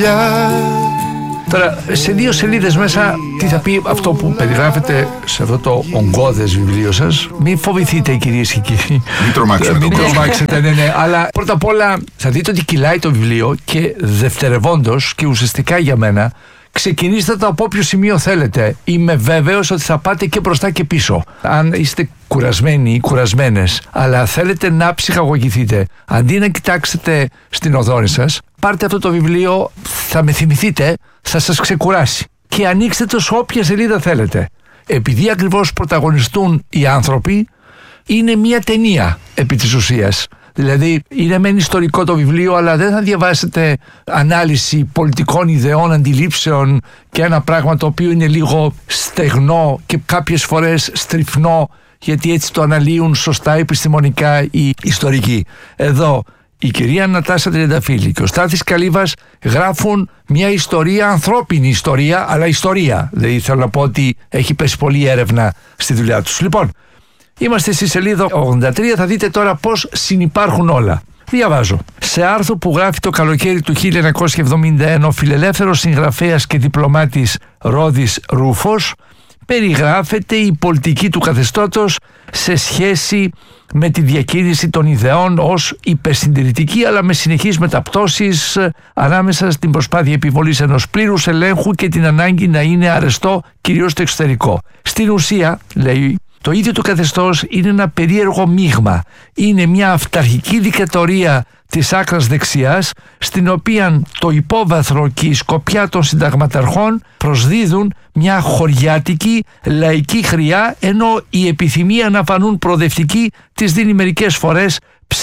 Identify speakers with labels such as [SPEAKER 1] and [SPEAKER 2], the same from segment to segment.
[SPEAKER 1] Τώρα, σε 2 σελίδες μέσα, τι θα πει αυτό που περιγράφεται σε αυτό το ογκώδες βιβλίο σας? Μην φοβηθείτε, κυρίες και κύριοι.
[SPEAKER 2] Μην τρομάξετε.
[SPEAKER 1] Μην τρομάξετε, ναι. Αλλά πρώτα απ' όλα θα δείτε ότι κυλάει το βιβλίο και δευτερευόντως και ουσιαστικά για μένα, ξεκινήστε το από όποιο σημείο θέλετε. Είμαι βέβαιος ότι θα πάτε και μπροστά και πίσω. Αν είστε κουρασμένοι ή κουρασμένες, αλλά θέλετε να ψυχαγωγηθείτε, αντί να κοιτάξετε στην οθόνη σας, πάρτε αυτό το βιβλίο, θα με θυμηθείτε, θα σας ξεκουράσει. Και ανοίξτε το σε όποια σελίδα θέλετε. Επειδή ακριβώς πρωταγωνιστούν οι άνθρωποι, είναι μια ταινία επί της ουσίας. Δηλαδή είναι μεν ιστορικό το βιβλίο, αλλά δεν θα διαβάσετε ανάλυση πολιτικών ιδεών, αντιλήψεων και ένα πράγμα το οποίο είναι λίγο στεγνό και κάποιες φορές στριφνό, γιατί έτσι το αναλύουν σωστά επιστημονικά οι ιστορικοί. Εδώ η κυρία Νατάσα Τριανταφύλλη και ο Στάθης Καλύβας γράφουν μια ιστορία, ανθρώπινη ιστορία, αλλά ιστορία. Δηλαδή θέλω να πω ότι έχει πέσει πολλή έρευνα στη δουλειά τους. Λοιπόν, είμαστε στη σελίδα 83, θα δείτε τώρα πώς συνυπάρχουν όλα. Διαβάζω. Σε άρθρο που γράφει το καλοκαίρι του 1971 ο φιλελεύθερος συγγραφέας και διπλωμάτης Ρόδης Ρούφος περιγράφεται η πολιτική του καθεστώτος σε σχέση με τη διακίνηση των ιδεών ως υπερσυντηρητική, αλλά με συνεχείς μεταπτώσεις ανάμεσα στην προσπάθεια επιβολής ενός πλήρους ελέγχου και την ανάγκη να είναι αρεστό κυρίως στο εξωτερικό. Στην ουσία, λέει, το ίδιο το καθεστώς είναι ένα περίεργο μείγμα. Είναι μια αυταρχική δικτατορία της άκρας δεξιάς, στην οποία το υπόβαθρο και η σκοπιά των συνταγματαρχών προσδίδουν μια χωριάτικη λαϊκή χρειά, ενώ η επιθυμία να φανούν προοδευτικοί της δίνει μερικές φορές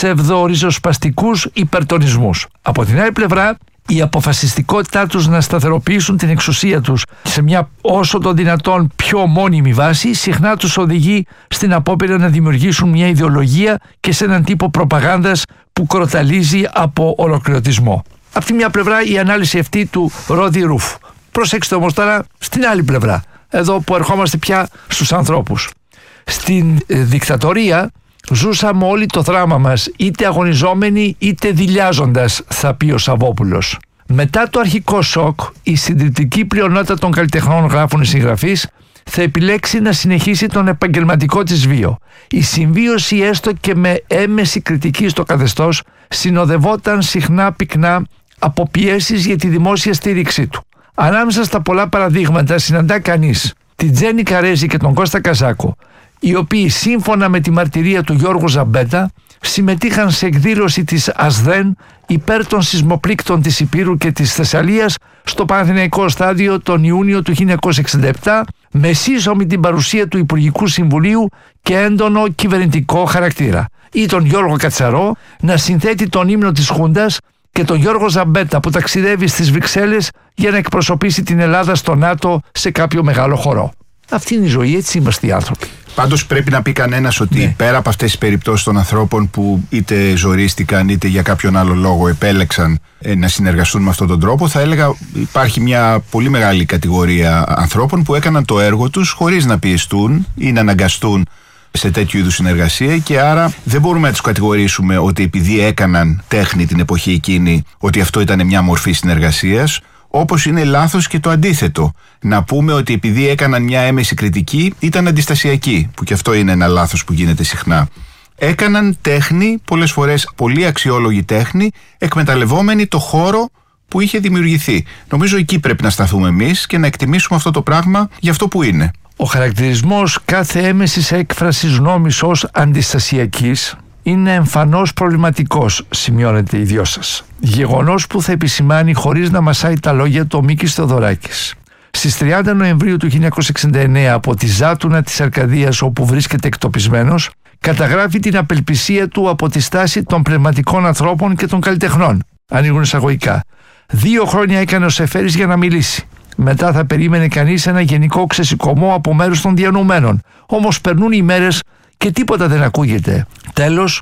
[SPEAKER 1] ψευδοριζοσπαστικούς υπερτονισμούς. Από την άλλη πλευρά, η αποφασιστικότητά τους να σταθεροποιήσουν την εξουσία τους σε μια όσο το δυνατόν πιο μόνιμη βάση συχνά τους οδηγεί στην απόπειρα να δημιουργήσουν μια ιδεολογία και σε έναν τύπο προπαγάνδας που κροταλίζει από ολοκληρωτισμό. Από τη μια πλευρά η ανάλυση αυτή του Ρόδη Ρούφ. Προσέξτε όμως τώρα στην άλλη πλευρά, εδώ που ερχόμαστε πια στους ανθρώπους. Στην δικτατορία ζούσαμε όλοι το δράμα μας, είτε αγωνιζόμενοι είτε δειλιάζοντας, θα πει ο Σαββόπουλος. Μετά το αρχικό σοκ, η συντηρητική πλειονότητα των καλλιτεχνών, γράφουν οι συγγραφείς, θα επιλέξει να συνεχίσει τον επαγγελματικό της βίο. Η συμβίωση, έστω και με έμεση κριτική στο καθεστώς, συνοδευόταν συχνά πυκνά από πιέσεις για τη δημόσια στήριξή του. Ανάμεσα στα πολλά παραδείγματα συναντά κανείς την Τζέννη Καρέζη και τον Κώστα Καζάκο, οι οποίοι σύμφωνα με τη μαρτυρία του Γιώργου Ζαμπέτα συμμετείχαν σε εκδήλωση της ΑΣΔΕΝ υπέρ των σεισμοπλήκτων της Ηπείρου και της Θεσσαλίας στο Παναθηναϊκό Στάδιο τον Ιούνιο του 1967, με σύσσωμη την παρουσία του Υπουργικού Συμβουλίου και έντονο κυβερνητικό χαρακτήρα, ή τον Γιώργο Κατσαρό να συνθέτει τον ύμνο της Χούντας και τον Γιώργο Ζαμπέτα που ταξιδεύει στις Βρυξέλλες για να εκπροσωπήσει την Ελλάδα στο ΝΑΤΟ σε κάποιο μεγάλο χορό. Αυτή είναι η ζωή, έτσι είμαστε οι άνθρωποι.
[SPEAKER 2] Πάντως πρέπει να πει κανένας ότι πέρα από αυτές τις περιπτώσεις των ανθρώπων που είτε ζορίστηκαν είτε για κάποιον άλλο λόγο επέλεξαν να συνεργαστούν με αυτόν τον τρόπο, θα έλεγα υπάρχει μια πολύ μεγάλη κατηγορία ανθρώπων που έκαναν το έργο τους χωρίς να πιεστούν ή να αναγκαστούν σε τέτοιου είδους συνεργασία, και άρα δεν μπορούμε να τους κατηγορήσουμε ότι επειδή έκαναν τέχνη την εποχή εκείνη ότι αυτό ήταν μια μορφή συνεργασίας. Όπως είναι λάθος και το αντίθετο. Να πούμε ότι επειδή έκαναν μια έμεση κριτική ήταν αντιστασιακοί, που και αυτό είναι ένα λάθος που γίνεται συχνά. Έκαναν τέχνη, πολλές φορές πολύ αξιόλογη τέχνη, εκμεταλλευόμενοι το χώρο που είχε δημιουργηθεί. Νομίζω εκεί πρέπει να σταθούμε εμείς και να εκτιμήσουμε αυτό το πράγμα για αυτό που είναι.
[SPEAKER 1] Ο χαρακτηρισμός κάθε έμεσης έκφρασης νόμης ως αντιστασιακής είναι εμφανώς προβληματικός, σημειώνεται οι δυο σας. Γεγονός που θα επισημάνει χωρίς να μασάει τα λόγια του ο Μίκης Θεοδωράκης. Στις 30 Νοεμβρίου του 1969 από τη Ζάτουνα της Αρκαδίας, όπου βρίσκεται εκτοπισμένος, καταγράφει την απελπισία του από τη στάση των πνευματικών ανθρώπων και των καλλιτεχνών. Ανοίγουν εισαγωγικά. 2 χρόνια έκανε ο Σεφέρης για να μιλήσει. Μετά θα περίμενε κανείς ένα γενικό ξεσηκωμό από μέρους των διανοουμένων. Όμως περνούν οι μέρες και τίποτα δεν ακούγεται. Τέλος,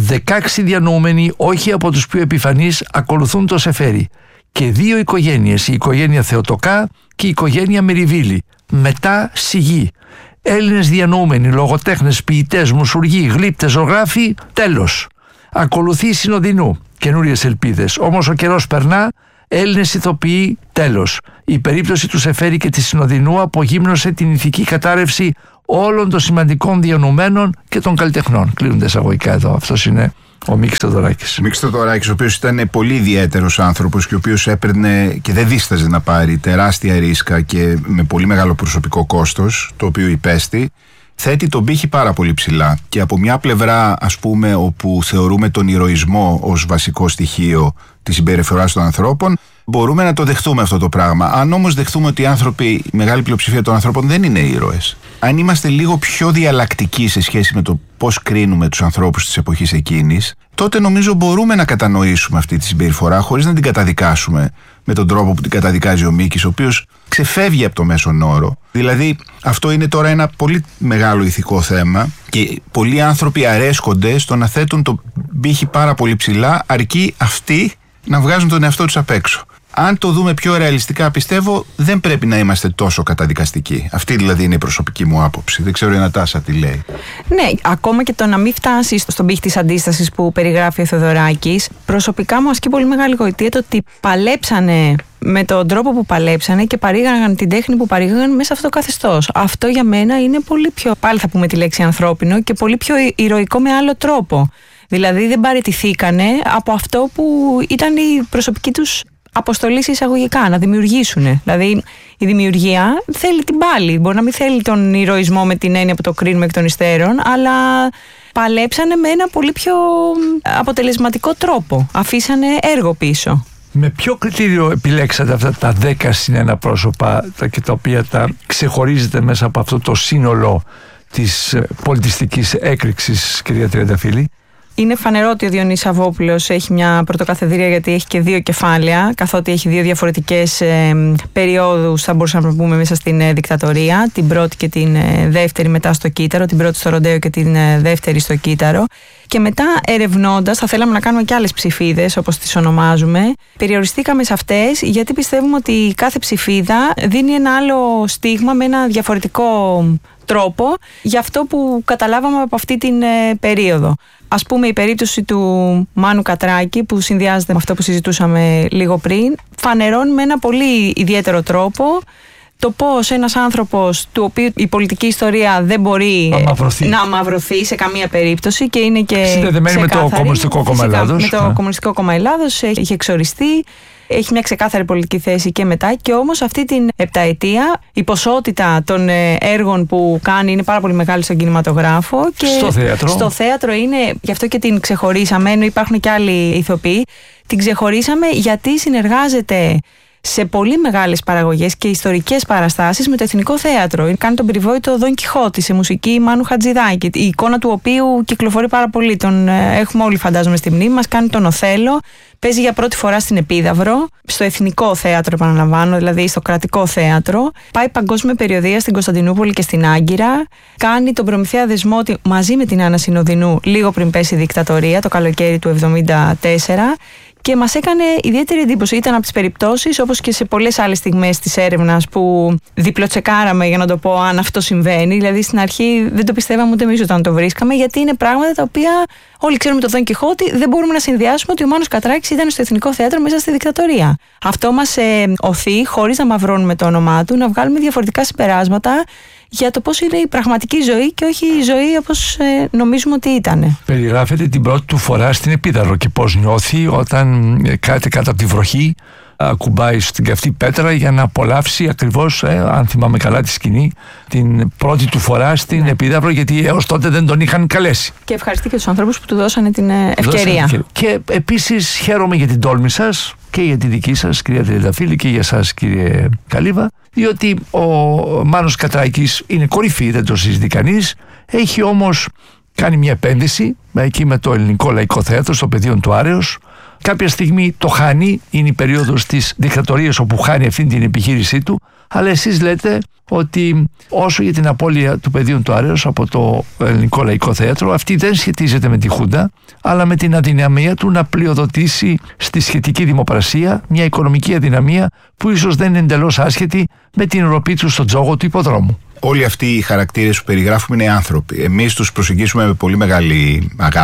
[SPEAKER 1] 16 διανοούμενοι, όχι από τους πιο επιφανείς, ακολουθούν το Σεφέρι. Και 2 οικογένειες, η οικογένεια Θεοτοκά και η οικογένεια Μεριβίλη. Μετά σιγή. Έλληνες διανοούμενοι, λογοτέχνες, ποιητές, μουσουργοί, γλύπτες, ζωγράφοι. Τέλος. Ακολουθεί συνοδεινού. Καινούριες ελπίδες. Όμως ο καιρός περνά, Έλληνες ηθοποιοί, τέλος. Η περίπτωση του Σεφέρη και της Συνοδεινού απογύμνωσε την ηθική κατάρρευση όλων των σημαντικών διανοουμένων και των καλλιτεχνών. Κλείνονται εισαγωγικά εδώ. Αυτός είναι ο Μίκης Θεοδωράκης.
[SPEAKER 2] Ο Μίκης Θεοδωράκης, ο οποίος ήταν πολύ ιδιαίτερος άνθρωπος και ο οποίος έπαιρνε και δεν δίσταζε να πάρει τεράστια ρίσκα και με πολύ μεγάλο προσωπικό κόστος, το οποίο υπέστη, θέτει τον πύχη πάρα πολύ ψηλά. Και από μια πλευρά, ας πούμε, όπου θεωρούμε τον ηρωισμό ως βασικό στοιχείο της συμπεριφοράς των ανθρώπων, μπορούμε να το δεχτούμε αυτό το πράγμα. Αν όμως δεχτούμε ότι οι άνθρωποι, η μεγάλη πλειοψηφία των ανθρώπων δεν είναι ήρωες, αν είμαστε λίγο πιο διαλλακτικοί σε σχέση με το πώς κρίνουμε τους ανθρώπους της εποχής εκείνης, τότε νομίζω μπορούμε να κατανοήσουμε αυτή τη συμπεριφορά χωρίς να την καταδικάσουμε με τον τρόπο που την καταδικάζει ο Μίκης, ο οποίος ξεφεύγει από το μέσον όρο. Δηλαδή, αυτό είναι τώρα ένα πολύ μεγάλο ηθικό θέμα και πολλοί άνθρωποι αρέσκονται στο να θέτουν το πύχη πάρα πολύ ψηλά, αρκεί αυτοί να βγάζουν τον εαυτό τους απ' έξω. Αν το δούμε πιο ρεαλιστικά, πιστεύω δεν πρέπει να είμαστε τόσο καταδικαστικοί. Αυτή δηλαδή είναι η προσωπική μου άποψη. Δεν ξέρω η Νατάσα τι λέει.
[SPEAKER 3] Ναι, ακόμα και το να μην φτάσει στον πύχη της αντίστασης που περιγράφει ο Θεοδωράκης, προσωπικά μου ασκεί πολύ μεγάλη γοητεία το ότι παλέψανε με τον τρόπο που παλέψανε και παρήγαγαν την τέχνη που παρήγαγαν μέσα σε αυτό το καθεστώς. Αυτό για μένα είναι πολύ πιο, πάλι θα πούμε τη λέξη ανθρώπινο, και πολύ πιο ηρωικό με άλλο τρόπο. Δηλαδή δεν παραιτηθήκανε από αυτό που ήταν η προσωπική τους αποστολή εισαγωγικά, να δημιουργήσουν. Δηλαδή η δημιουργία θέλει την πάλη. Μπορεί να μην θέλει τον ηρωισμό με την έννοια που το κρίνουμε εκ των υστέρων, αλλά παλέψανε με ένα πολύ πιο αποτελεσματικό τρόπο. Αφήσανε έργο πίσω.
[SPEAKER 1] Με ποιο κριτήριο επιλέξατε αυτά τα 10 συν 1 πρόσωπα και τα οποία τα ξεχωρίζετε μέσα από αυτό το σύνολο της πολιτιστικής έκρηξης, κυρία Τριανταφύλλη?
[SPEAKER 3] Είναι φανερό ότι ο Διονύσης Σαββόπουλος έχει μια πρωτοκαθεδρία, γιατί έχει και 2 κεφάλαια, καθότι έχει 2 διαφορετικές περιόδους, θα μπορούσαμε να πούμε, μέσα στην δικτατορία. Την πρώτη και την δεύτερη μετά στο Κύτταρο, την πρώτη στο Ροντέο και την δεύτερη στο Κύτταρο. Και μετά, ερευνώντας, θα θέλαμε να κάνουμε και άλλες ψηφίδες, όπως τις ονομάζουμε. Περιοριστήκαμε σε αυτές, γιατί πιστεύουμε ότι κάθε ψηφίδα δίνει ένα άλλο στίγμα με ένα διαφορετικό τρόπο για αυτό που καταλάβαμε από αυτή την περίοδο. Ας πούμε, η περίπτωση του Μάνου Κατράκη, που συνδυάζεται με αυτό που συζητούσαμε λίγο πριν, φανερώνει με ένα πολύ ιδιαίτερο τρόπο το πώς ένας άνθρωπος του οποίου η πολιτική ιστορία δεν μπορεί να αμαυρωθεί σε καμία περίπτωση και είναι και
[SPEAKER 1] συνδεδεμένη με το Κομμουνιστικό Κόμμα Ελλάδος.
[SPEAKER 3] Με το Κομμουνιστικό Κόμμα Ελλάδος έχει εξοριστεί. Έχει μια ξεκάθαρη πολιτική θέση και μετά, και όμως αυτή την επταετία η ποσότητα των έργων που κάνει είναι πάρα πολύ μεγάλη στον κινηματογράφο και στο θέατρο είναι, γι' αυτό και την ξεχωρίσαμε, ενώ υπάρχουν και άλλοι ηθοποιοί, την ξεχωρίσαμε γιατί συνεργάζεται σε πολύ μεγάλες παραγωγές και ιστορικές παραστάσεις με το Εθνικό Θέατρο. Κάνει τον περιβόητο Δον Κιχώτη σε μουσική Μάνου Χατζηδάκη, η εικόνα του οποίου κυκλοφορεί πάρα πολύ. Τον έχουμε όλοι, φαντάζομαι, στη μνήμη μας. Κάνει τον Οθέλο. Παίζει για πρώτη φορά στην Επίδαυρο, στο Εθνικό Θέατρο, επαναλαμβάνω, δηλαδή στο Κρατικό Θέατρο. Πάει παγκόσμια περιοδεία στην Κωνσταντινούπολη και στην Άγκυρα. Κάνει τον Προμηθέα Δεσμότη μαζί με την Άννα Συνοδεινού λίγο πριν πέσει η δικτατορία, το καλοκαίρι του 1974. Και μας έκανε ιδιαίτερη εντύπωση. Ήταν από τις περιπτώσεις, όπως και σε πολλές άλλες στιγμές της έρευνας, που διπλοτσεκάραμε, για να το πω, αν αυτό συμβαίνει. Δηλαδή στην αρχή δεν το πιστεύαμε ούτε εμείς όταν το βρίσκαμε, γιατί είναι πράγματα τα οποία όλοι ξέρουμε το Δον Κιχώτη, δεν μπορούμε να συνδυάσουμε ότι ο Μάνος Κατράκης ήταν στο Εθνικό Θέατρο μέσα στη δικτατορία. Αυτό μας οθεί, χωρίς να μαυρώνουμε το όνομά του, να βγάλουμε διαφορετικά συμπεράσματα για το πώς είναι η πραγματική ζωή και όχι η ζωή όπως νομίζουμε ότι ήταν.
[SPEAKER 1] Περιγράφεται την πρώτη του φορά στην Επίδαυρο και πώς νιώθει όταν κάτω από τη βροχή ακουμπάει στην καυτή πέτρα για να απολαύσει ακριβώς, αν θυμάμαι καλά, τη σκηνή την πρώτη του φορά στην Επίδαυρο, γιατί έως τότε δεν τον είχαν καλέσει.
[SPEAKER 3] Και ευχαριστεί και τους ανθρώπους που του δώσανε την ευκαιρία.
[SPEAKER 1] Και επίσης χαίρομαι για την τόλμη σας και για τη δική σας, κυρία Τριανταφύλλη, και για σας, κύριε Καλύβα, διότι ο Μάνος Κατράκης είναι κορυφή, δεν το συζητεί κανείς. Έχει όμως κάνει μια επένδυση εκεί με το Ελληνικό Λαϊκό Θέατρο στο Πεδίο του Άρεως. Κάποια στιγμή το χάνει, είναι η περίοδος της δικτατορίας όπου χάνει αυτή την επιχείρησή του, αλλά εσείς λέτε ότι όσο για την απώλεια του Πεδίου του Άρεως από το Ελληνικό Λαϊκό Θέατρο, αυτή δεν σχετίζεται με τη Χούντα, αλλά με την αδυναμία του να πλειοδοτήσει στη σχετική δημοπρασία, μια οικονομική αδυναμία που ίσως δεν είναι εντελώς άσχετη με την ροπή του στον τζόγο του υποδρόμου.
[SPEAKER 2] Όλοι αυτοί οι χαρακτήρες που περιγράφουμε είναι άνθρωποι. Εμείς τους προσεγγίσουμε με πολύ μεγάλη αγάπη,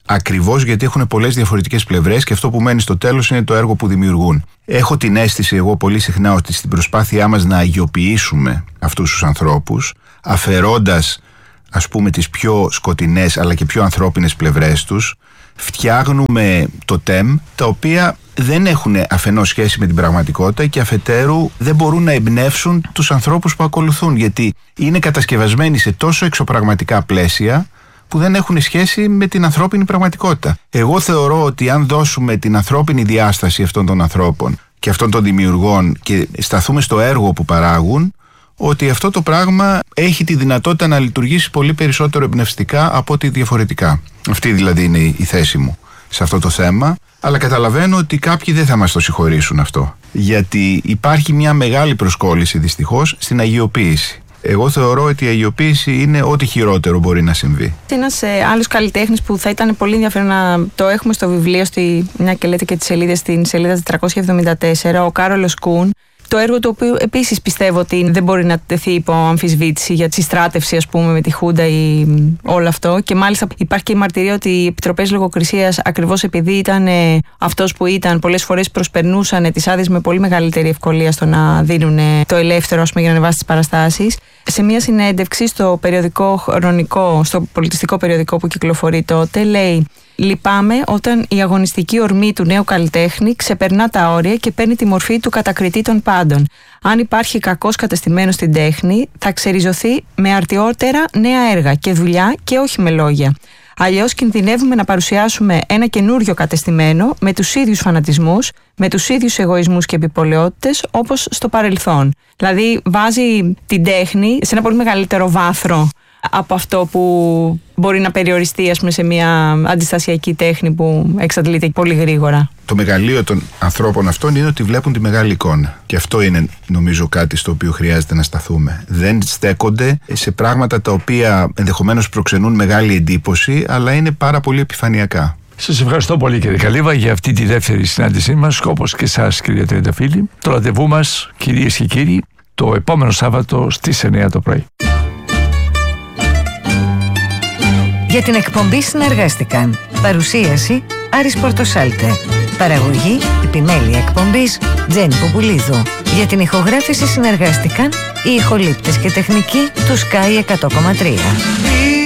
[SPEAKER 2] Ακριβώς γιατί έχουν πολλές διαφορετικές πλευρές και αυτό που μένει στο τέλος είναι το έργο που δημιουργούν. Έχω την αίσθηση εγώ πολύ συχνά ότι στην προσπάθειά μας να αγιοποιήσουμε αυτούς τους ανθρώπους, αφαιρώντας ας πούμε τις πιο σκοτεινές αλλά και πιο ανθρώπινες πλευρές τους, φτιάχνουμε τοτέμ τα οποία δεν έχουν αφενός σχέση με την πραγματικότητα και αφετέρου δεν μπορούν να εμπνεύσουν τους ανθρώπους που ακολουθούν, γιατί είναι κατασκευασμένοι σε τόσο εξωπραγματικά πλαίσια που δεν έχουν σχέση με την ανθρώπινη πραγματικότητα. Εγώ θεωρώ ότι αν δώσουμε την ανθρώπινη διάσταση αυτών των ανθρώπων και αυτών των δημιουργών και σταθούμε στο έργο που παράγουν, ότι αυτό το πράγμα έχει τη δυνατότητα να λειτουργήσει πολύ περισσότερο εμπνευστικά από ότι διαφορετικά. Αυτή δηλαδή είναι η θέση μου σε αυτό το θέμα, αλλά καταλαβαίνω ότι κάποιοι δεν θα μας το συγχωρήσουν αυτό, γιατί υπάρχει μια μεγάλη προσκόλληση δυστυχώς στην αγιοποίηση. Εγώ θεωρώ ότι η αγιοποίηση είναι ό,τι χειρότερο μπορεί να συμβεί.
[SPEAKER 3] Ένας άλλος καλλιτέχνης που θα ήταν πολύ ενδιαφέρον να το έχουμε στο βιβλίο, μια και λέτε και τις σελίδες, στην σελίδα 474, ο Κάρολος Κούν. Το έργο το οποίο επίσης πιστεύω ότι δεν μπορεί να τεθεί υπό αμφισβήτηση για τη συστράτευση, ας πούμε, με τη Χούντα ή όλο αυτό. Και μάλιστα υπάρχει και η μαρτυρία ότι οι επιτροπές λογοκρισίας, ακριβώς επειδή ήταν αυτός που ήταν, πολλές φορές προσπερνούσαν τις άδειες με πολύ μεγαλύτερη ευκολία στο να δίνουν το ελεύθερο, ας πούμε, για να ανεβάσει τις παραστάσεις. Σε μια συνέντευξη στο περιοδικό Χρονικό, στο πολιτιστικό περιοδικό που κυκλοφορεί τότε, λέει: «Λυπάμαι όταν η αγωνιστική ορμή του νέου καλλιτέχνη ξεπερνά τα όρια και παίρνει τη μορφή του κατακριτή των πάντων. Αν υπάρχει κακός κατεστημένος στην τέχνη, θα ξεριζωθεί με αρτιότερα νέα έργα και δουλειά και όχι με λόγια. Αλλιώς κινδυνεύουμε να παρουσιάσουμε ένα καινούριο κατεστημένο με τους ίδιους φανατισμούς, με τους ίδιους εγωισμούς και επιπολαιότητες όπως στο παρελθόν». Δηλαδή βάζει την τέχνη σε ένα πολύ μεγαλύτερο βάθρο από αυτό που μπορεί να περιοριστεί, ας πούμε, σε μια αντιστασιακή τέχνη που εξαντλείται πολύ γρήγορα.
[SPEAKER 2] Το μεγαλείο των ανθρώπων αυτών είναι ότι βλέπουν τη μεγάλη εικόνα. Και αυτό είναι, νομίζω, κάτι στο οποίο χρειάζεται να σταθούμε. Δεν στέκονται σε πράγματα τα οποία ενδεχομένως προξενούν μεγάλη εντύπωση, αλλά είναι πάρα πολύ επιφανειακά.
[SPEAKER 1] Σας ευχαριστώ πολύ, κύριε Καλύβα, για αυτή τη δεύτερη συνάντησή μας, όπως και εσάς, κυρία Τριανταφύλλη. Το ραντεβού μας, κυρίες και κύριοι, το επόμενο Σάββατο στις 9 το πρωί.
[SPEAKER 4] Για την εκπομπή συνεργάστηκαν παρουσίαση Άρης Πορτοσάλτε, παραγωγή επιμέλεια εκπομπής Τζέννη Ποπουλίδου. Για την ηχογράφηση συνεργάστηκαν οι ηχολήπτες και τεχνικοί του Sky 100,3.